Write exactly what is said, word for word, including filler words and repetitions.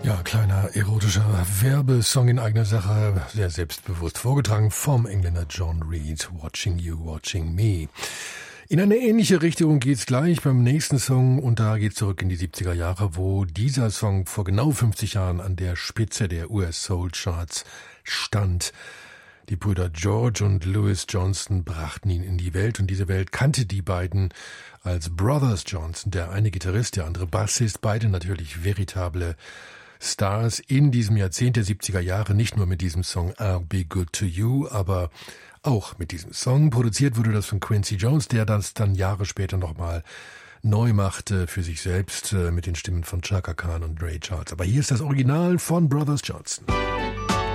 Ja, kleiner erotischer Werbesong in eigener Sache, sehr selbstbewusst vorgetragen vom Engländer John Reid, Watching You, Watching Me. In eine ähnliche Richtung geht's gleich beim nächsten Song und da geht's zurück in die siebziger Jahre, wo dieser Song vor genau fünfzig Jahren an der Spitze der U S Soul Charts stand. Die Brüder George und Louis Johnson brachten ihn in die Welt und diese Welt kannte die beiden als Brothers Johnson, der eine Gitarrist, der andere Bassist, beide natürlich veritable Stars in diesem Jahrzehnt der siebziger Jahre, nicht nur mit diesem Song I'll Be Good to You, aber auch mit diesem Song. Produziert wurde das von Quincy Jones, der das dann Jahre später nochmal neu machte für sich selbst mit den Stimmen von Chaka Khan und Ray Charles. Aber hier ist das Original von Brothers Johnson.